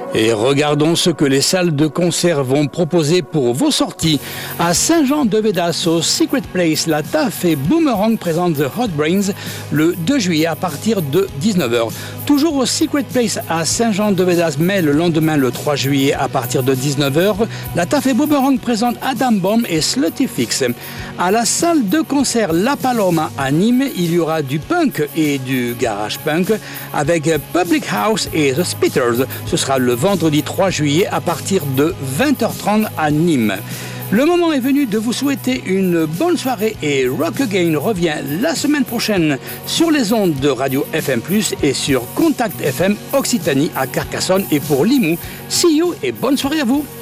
Et regardons ce que les salles de concert vont proposer pour vos sorties. À Saint-Jean-de-Védas, au Secret Place, la TAF et Boomerang présentent The Hot Brains le 2 juillet à partir de 19h. Toujours au Secret Place à Saint-Jean-de-Védas, mais le lendemain, le 3 juillet à partir de 19h, la TAF et Boomerang présentent Adam Bomb et Slutty Fix. À la salle de concert La Paloma à Nîmes, il y aura du punk et du garage punk avec Public House et The Spitters. Ce sera le vendredi 3 juillet à partir de 20h30 à Nîmes. Le moment est venu de vous souhaiter une bonne soirée et Rock Again revient la semaine prochaine sur les ondes de Radio FM+, et sur Contact FM Occitanie à Carcassonne et pour Limoux. See you et bonne soirée à vous.